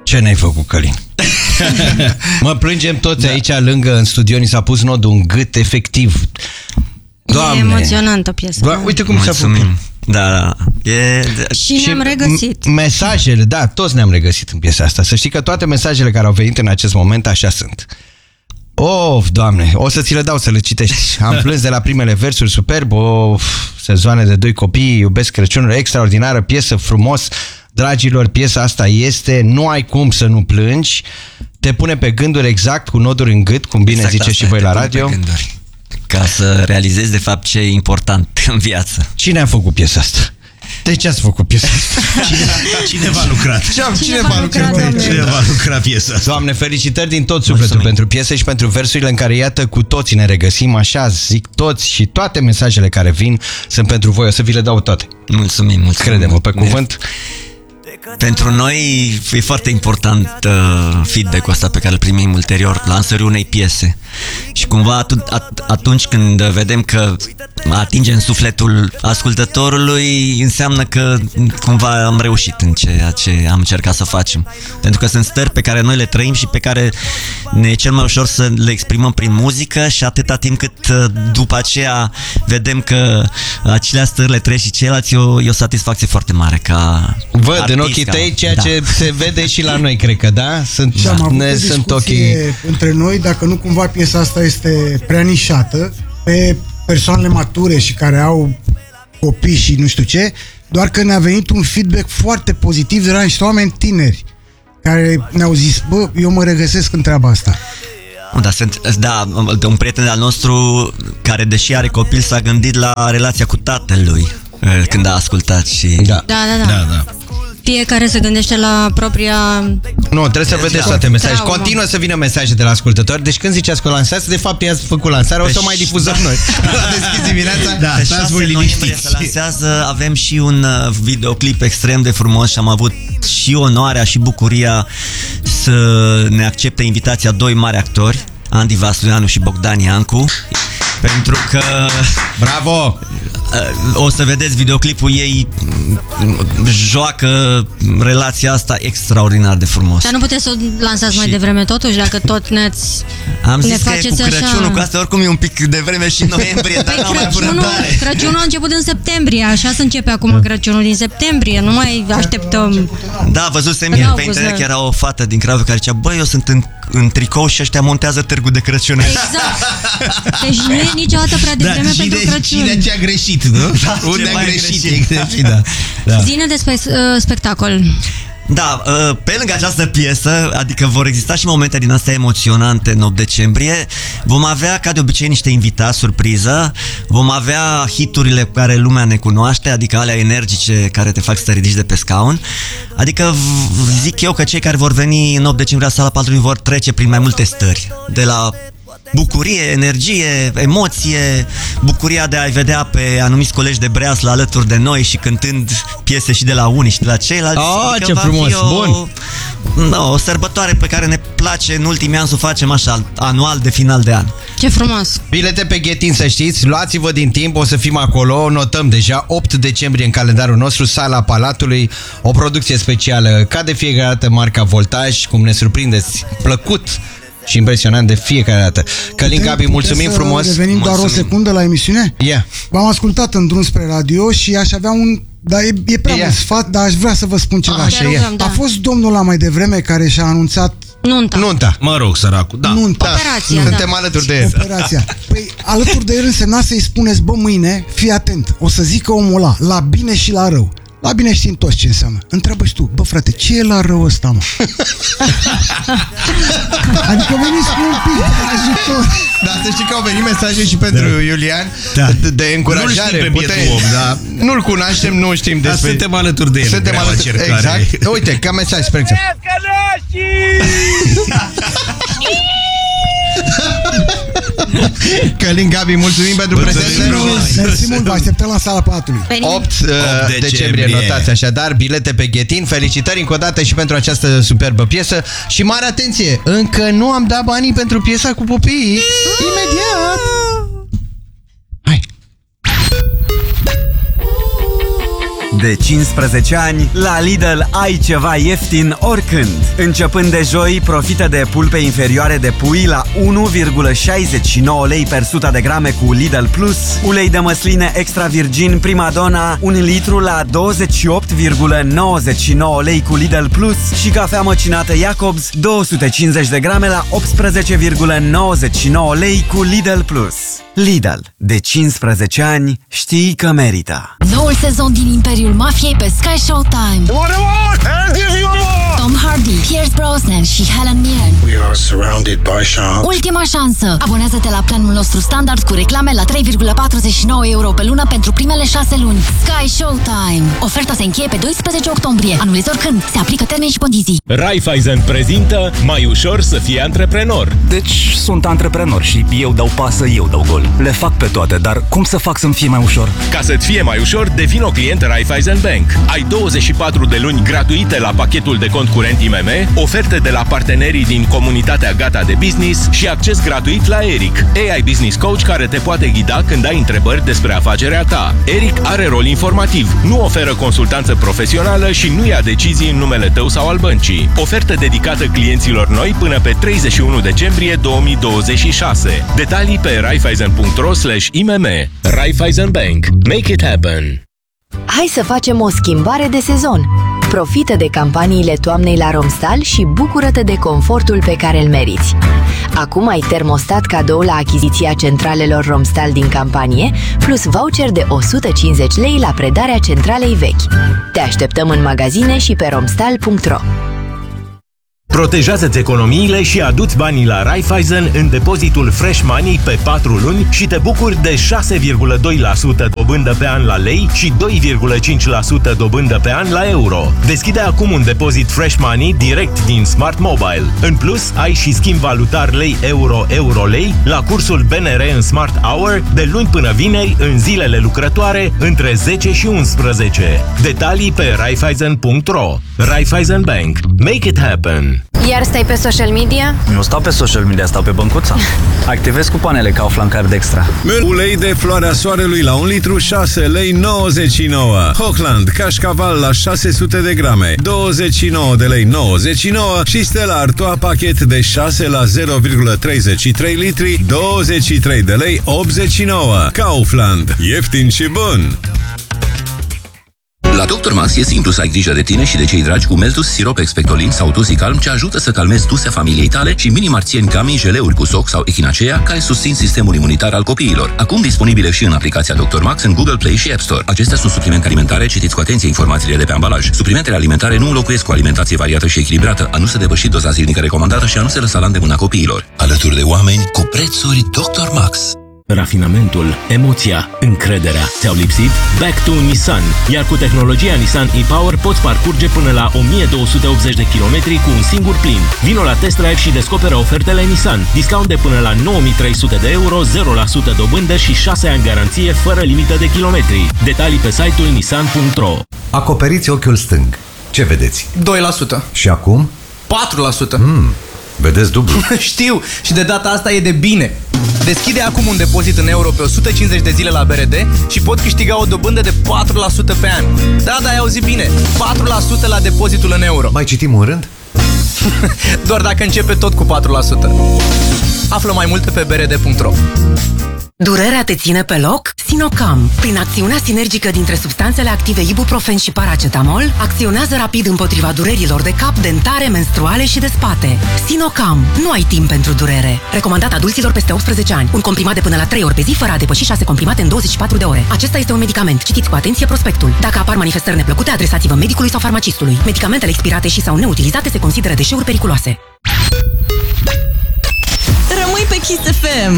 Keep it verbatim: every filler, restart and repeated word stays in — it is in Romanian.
Ce n-ai făcut, Călin? Mă plângem toți da. aici lângă, în studio, ni s-a pus nodul în gât, efectiv. Doamne. E emoționantă piesa. Doamne, uite cum s-a făcut. Da, da. E... Și, și ne-am regăsit. Mesajele, da, toți ne-am regăsit în piesa asta. Să știi că toate mesajele care au venit în acest moment așa sunt. Of, Doamne, o să ți le dau să le citești. Am plâns de la primele versuri, superb, o sezoane de doi copii, iubesc Crăciunul, extraordinară piesă, frumos. Dragilor, piesa asta este, nu ai cum să nu plângi, te pune pe gânduri exact, cu noduri în gât, cum bine exact ziceți și voi la radio. Ca să realizezi de fapt ce e important în viață. Cine a făcut piesa asta? De ce ați făcut piesa asta? Cine, cineva a lucrat. Cine, cine va lucra? Cineva a lucrat piesa asta. Doamne, felicitări din tot sufletul Mulțumim. pentru piesă și pentru versurile în care, iată, cu toții ne regăsim, așa zic toți, și toate mesajele care vin sunt pentru voi. O să vi le dau toate. Mulțumim, mulțumim. Crede-mă, pe cuvânt. Pentru noi e foarte important uh, feedback-ul ăsta pe care îl primim ulterior, lansării unei piese. Și cumva at atunci când vedem că atingem sufletul ascultătorului, înseamnă că cumva am reușit în ceea ce am încercat să facem. Pentru că sunt stări pe care noi le trăim și pe care ne e cel mai ușor să le exprimăm prin muzică, și atâta timp cât după aceea vedem că acelea stări le trăiesc și ceilalți, e o, e o satisfacție foarte mare ca Văd artist, în ochii tăi ceea da. ce se vede și la noi, cred că, da? Sunt, și am avut ne, o sunt discuție între noi, dacă nu cumva piesa asta este prea nișată pe persoanele mature și care au copii și nu știu ce, doar că ne-a venit un feedback foarte pozitiv de la niște oameni tineri care ne-au zis, bă, eu mă regăsesc în treaba asta. Da, sunt, da, un prieten al nostru care, deși are copil, s-a gândit la relația cu tatălui când a ascultat și... Da, da, da, da. da, da. Fiecare se gândește la propria... Nu, trebuie să vedeți toate mesaje. Continuă să vină mesaje de la ascultători. Deci când ziceați că lansați, de fapt i-ați făcut lansarea, o să o mai difuzăm noi. La Deschis dimineața. Da, pe stați voi liniștiți. Se lansează, avem și un videoclip extrem de frumos și am avut și onoarea și bucuria să ne accepte invitația doi mari actori, Andy Vasulianu și Bogdan Iancu. Pentru că... Bravo! O să vedeți videoclipul, ei joacă relația asta extraordinar de frumos. Dar nu puteți să o lansați și... mai devreme totuși, dacă tot ne-ați... Am zis ne că e cu Crăciunul, așa... cu asta oricum e un pic devreme și noiembrie, dar n-am mai Crăciunul, Crăciunul a început în septembrie, așa se începe acum Crăciunul din septembrie, nu mai așteptăm... Da, văzusem ieri pe internet că era o fată din Craiova care zicea, băi, eu sunt în, în tricou și ăștia montează târgul de Crăciun. Exact. Deci nu e niciodată prea devreme da, pentru cine, Crăciun. Cine ce-a greșit, nu? Da, unde a greșit, greșit. greșit da. Da. Zine despre uh, spectacol. Da, pe lângă această piesă, adică vor exista și momente din astea emoționante în opt decembrie, vom avea ca de obicei niște invitați surpriză, vom avea hiturile cu care lumea ne cunoaște, adică alea energice care te fac să te ridici de pe scaun, adică zic eu că cei care vor veni în opt decembrie la Sala Palatului vor trece prin mai multe stări, de la bucurie, energie, emoție, bucuria de a-i vedea pe anumiți colegi de breaslă alături de noi și cântând piese și de la unii și de la ceilalți. Oh, ce frumos, o, bun! No, o sărbătoare pe care ne place în ultimii ani să o facem așa, anual de final de an. Ce frumos! Bilete pe Ghetin, să știți, luați-vă din timp, o să fim acolo, notăm deja opt decembrie în calendarul nostru, Sala Palatului, o producție specială, ca de fiecare dată, marca Voltaj, cum ne surprindeți, plăcut și impresionant de fiecare dată. Călin, Gabi, mulțumim frumos. Revenim mulțumim. doar o secundă la emisiune? Yeah. V-am ascultat în drum spre radio și aș avea un... Dar e, e prea yeah. mult sfat, dar aș vrea să vă spun ceva. Așa e. Da. A fost domnul la mai devreme care și-a anunțat Nunta. Nunta. Mă rog, săracul, da. Nunta. Da. Operația, Suntem da. alături de el. Operația. Păi, alături de el însemna să-i spuneți, bă, mâine, fii atent, o să zică omul ăla, la bine și la rău. La bine știm toți ce înseamnă. Întreabă și tu, bă frate, ce e la rău ăsta, mă? Adică veniți cu un pic de ajutor. Dar să știi că au venit mesaje și pentru da. Iulian da. de, de încurajare. Nu-l știm pe bietul om, da. Nu-l cunoaștem, nu știm despre... Dar suntem alături de el. Suntem alături, exact. Uite, ca mesaj, spre exemplu. Călin, Gabi, mulțumim pentru prezență. Mersi mult, vă așteptăm la Sala Palatului. opt decembrie, notați așadar, bilete pe Ghetin. Felicitări încă o dată și pentru această superbă piesă. Și mare atenție, încă nu am dat banii pentru piesa cu Pupiii. Imediat. Hai. De cincisprezece ani, la Lidl ai ceva ieftin oricând. Începând de joi, profită de pulpe inferioare de pui la unu virgulă șaizeci și nouă lei per sută de grame cu Lidl Plus, ulei de măsline extra virgin Primadonna un litru la douăzeci și opt virgulă nouăzeci și nouă lei cu Lidl Plus și cafea măcinată Jacobs două sute cincizeci de grame la optsprezece virgulă nouăzeci și nouă lei cu Lidl Plus. Lidl. De cincisprezece ani știi că merită. Noul sezon din Imperiul Mafiei pe Sky Showtime. Tom Hardy, Pierce Brosnan și Helen Mirren. We are surrounded by sharks. Ultima șansă. Abonează-te la planul nostru standard cu reclame la trei virgulă patruzeci și nouă euro pe lună pentru primele șase luni. Sky Showtime. Oferta se încheie pe doisprezece octombrie. Anulezi oricând. Se aplică termeni și condiții. Raiffeisen prezintă Mai ușor să fii antreprenor. Deci sunt antreprenor și eu dau pasă, eu dau gol. Le fac pe toate, dar cum să fac să-mi fie mai ușor? Ca să-ți fie mai ușor, devin o clientă Raiffeisen Bank. Ai douăzeci și patru de luni gratuite la pachetul de cont curent I M M, oferte de la partenerii din comunitatea Gata de Business și acces gratuit la Eric, A I Business Coach care te poate ghida când ai întrebări despre afacerea ta. Eric are rol informativ, nu oferă consultanță profesională și nu ia decizii în numele tău sau al băncii. Ofertă dedicată clienților noi până pe treizeci și unu decembrie două mii douăzeci și șase. Detalii pe raiffeisen punct ro slash I M M. Raiffeisen Bank. Make it happen. Hai să facem o schimbare de sezon. Profită de campaniile toamnei la Romstal și bucură-te de confortul pe care îl meriți. Acum ai termostat cadou la achiziția centralelor Romstal din campanie, plus voucher de o sută cincizeci lei la predarea centralei vechi. Te așteptăm în magazine și pe romstal punct ro. Protejează-ți economiile și adu-ți banii la Raiffeisen în depozitul Fresh Money pe patru luni și te bucuri de șase virgulă doi la sută dobândă pe an la lei și doi virgulă cinci la sută dobândă pe an la euro. Deschide acum un depozit Fresh Money direct din Smart Mobile. În plus, ai și schimb valutar lei-euro-euro-lei la cursul B N R în Smart Hour de luni până vineri în zilele lucrătoare între zece și unsprezece. Detalii pe raiffeisen punct ro. Raiffeisen Bank. Make it happen. Iar stai pe social media? Nu stau pe social media, stau pe băncuța. Activez cupoanele Kaufland Card Extra. Ulei de floarea soarelui la un litru, șase lei nouăzeci și nouă. Hochland, cașcaval la șase sute de grame, douăzeci și nouă de lei nouăzeci și nouă și Stella Artois pachet de șase la zero virgulă treizeci și trei litri, douăzeci și trei de lei optzeci și nouă. Kaufland, ieftin și bun! La doctor Max e simplu să ai grijă de tine și de cei dragi cu Meldus, sirop expectolin sau Tuzicalm, ce ajută să calmezi duse familiei tale, și mini-marțieni Gummy, jeleuri cu soc sau echinacea, care susțin sistemul imunitar al copiilor. Acum disponibile și în aplicația doctor Max în Google Play și App Store. Acestea sunt suplimente alimentare, citiți cu atenție informațiile de pe ambalaj. Suplimentele alimentare nu înlocuiesc o alimentație variată și echilibrată, a nu se depăși doza zilnică recomandată și a nu se lăsa la îndemâna copiilor. Alături de oameni cu prețuri doctor Max. Rafinamentul, emoția, încrederea ți-au lipsit? Back to Nissan. Iar cu tehnologia Nissan e-Power poți parcurge până la o mie două sute optzeci de kilometri cu un singur plin. Vino la test drive și descoperă ofertele Nissan. Discount de până la nouă mii trei sute de euro, zero la sută dobândă și șase ani garanție fără limită de kilometri. Detalii pe site-ul nissan punct ro. Acoperiți ochiul stâng. Ce vedeți? doi la sută. Și acum? patru la sută. Mm, vedeți dublu. Știu, și de data asta e de bine. Deschide acum un depozit în euro pe o sută cincizeci de zile la B R D și pot câștiga o dobândă de patru la sută pe an. Da, da, ai auzit bine. patru la sută la depozitul în euro. Mai citim un rând? Doar dacă începe tot cu patru la sută. Află mai multe pe b r d punct ro. Durerea te ține pe loc? Sinocam. Prin acțiunea sinergică dintre substanțele active ibuprofen și paracetamol, acționează rapid împotriva durerilor de cap, dentare, menstruale și de spate. Sinocam. Nu ai timp pentru durere. Recomandat adulților peste optsprezece ani. Un comprimat de până la trei ori pe zi, fără a depăși șase comprimate în douăzeci și patru de ore. Acesta este un medicament. Citiți cu atenție prospectul. Dacă apar manifestări neplăcute, adresați-vă medicului sau farmacistului. Medicamentele expirate și sau neutilizate se consideră deșeuri periculoase. Rămâi pe Kiss F M.